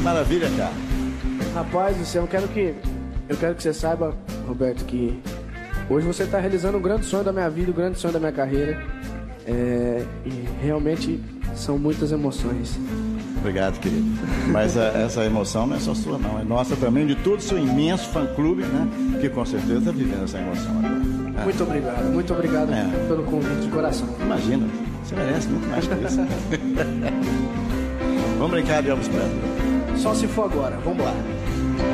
maravilha, cara. Rapaz do céu, eu quero que você saiba, Roberto, que hoje você está realizando um grande sonho da minha vida, um grande sonho da minha carreira. E realmente são muitas emoções. Obrigado, querido. Mas essa emoção não é só sua, não. É nossa também, de todo o seu imenso fã-clube, né? Que com certeza está vivendo essa emoção agora. Muito obrigado pelo convite de coração. Imagina, você merece muito mais que isso. Vamos brincar de Elvis Presley. Só se for agora, vamos lá.